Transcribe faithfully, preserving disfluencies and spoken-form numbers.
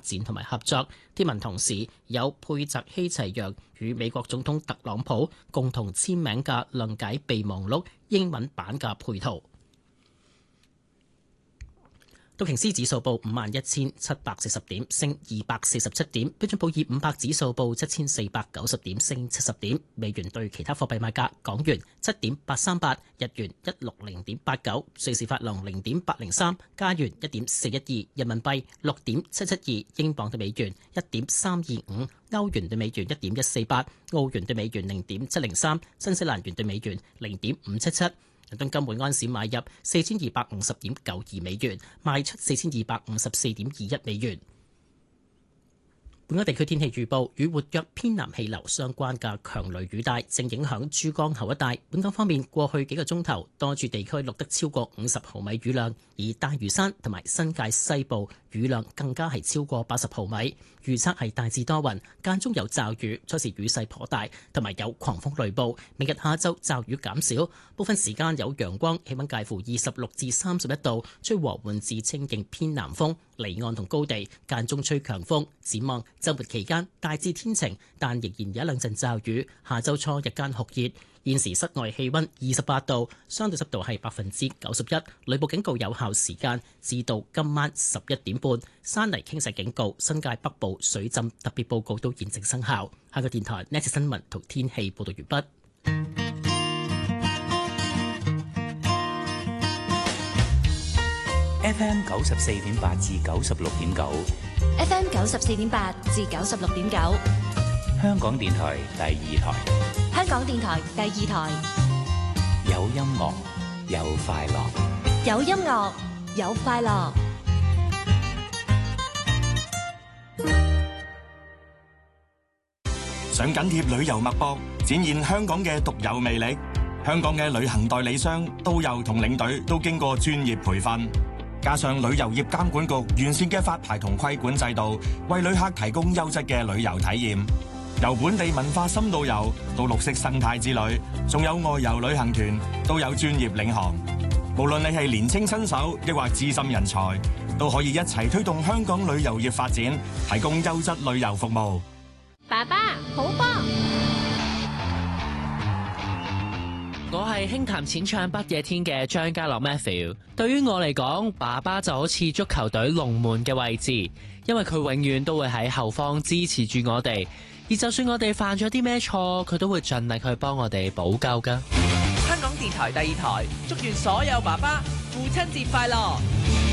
展同埋合作。貼文同時有佩澤希齊揚與美國總統特朗普共同簽名嘅諒解備忘錄英文版嘅配圖。道瓊斯指數報五萬一千七百四十點，升二百四十七點。標準普爾五百指數報七千四百九十點，升七十點。美元對其他貨幣賣價：港元七點八三八，日元一六零點八九，瑞士法郎零點八零三，加元一點四一二，人民幣六點七七二，英鎊對美元一點三二五，歐元對美元一點一四八，澳元對美元零點七零三，新西蘭元對美元零點五七七。倫敦金每安士買入四千二百五十點九二美元，賣出四千二百五十四點二一美元。本港地區天氣預報，與活躍偏南氣流相關嘅強雷雨帶正影響珠江口一帶。本港方面，過去幾個鐘頭多處地區錄得超過五十毫米雨量，而大嶼山同埋新界西部雨量更加係超過八十毫米。預測係大致多雲，間中有驟雨，初時雨勢頗大，同埋有狂風雷暴。明日下晝驟雨減少，部分時間有陽光，氣溫介乎二十六至三十一度，吹和緩至清勁偏南風。離岸同高地間中吹強風。展望週末期間大致天晴，但仍然有一兩陣驟雨。下週初日間酷熱。現時室外氣溫二十八度，相對濕度係百分之九十一。雷暴警告有效時間至到今晚十一點半。山泥傾瀉警告、新界北部水浸特別報告都現正生效。香港電台呢次新聞同天氣報道完畢。 F M 九十四點八至九十六點九 ，F M 九十四點八至九十六點九， 香港電台第二台， 香港電台第二台， 有音樂，有快樂， 有音樂，有快樂。 想緊貼旅遊脈搏，展現香港嘅獨有魅力。香港嘅旅行代理商、導遊同領隊都經過專業培訓。加上旅遊業監管局完善嘅發牌同規管制度，為旅客提供優質嘅旅遊體驗。由本地文化深度遊到綠色生態之旅，仲有外遊旅行團，都有專業領航。無論你係年青新手，抑或資深人才，都可以一齊推動香港旅遊業發展，提供優質旅遊服務。 爸爸，好波！ 我係輕彈淺唱不夜天嘅張家樂 Matthew。對於我嚟講，爸爸就好似足球隊龍門嘅位置，因為佢永遠都會喺後方支持住我哋，而就算我哋犯咗啲咩錯，佢都會盡力去幫我哋補救㗎。 香港電台第二台，祝願所有爸爸父親節快樂！